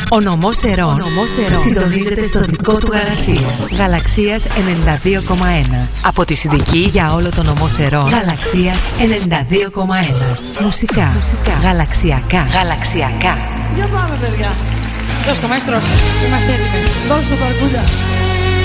Ο νομός Ερών συντονίζεται στο δικό του Γαλαξίας. Γαλαξίας 92,1. Από τη Συνδική για όλο το νομό Ερών. Γαλαξίας 92,1. Μουσικά. Γαλαξιακά. Για πάμε, παιδιά. Δώσ' το, μαέστρο. Είμαστε έτοιμοι. Δώσ' το, Καρκούλια.